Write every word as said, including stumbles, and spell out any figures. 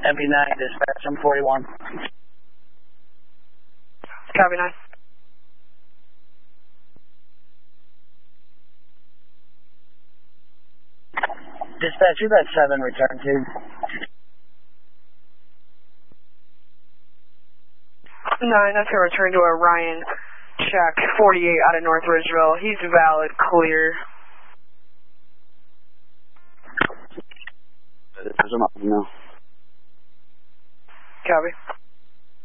M P nine, dispatch, I'm forty-one. Copy nine. Dispatch, you've got seven, return to. Nine, that's going to return to a Ryan check, forty-eight out of North Ridgeville. He's valid, clear. I'm up now. Copy.